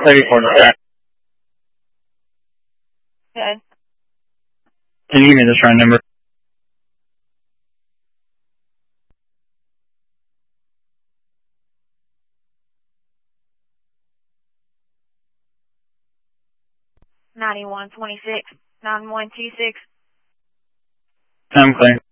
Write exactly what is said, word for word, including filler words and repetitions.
thirty-four track. Good. Can you give me this run number? ninety-one twenty-six, nine one two six. I'm clear.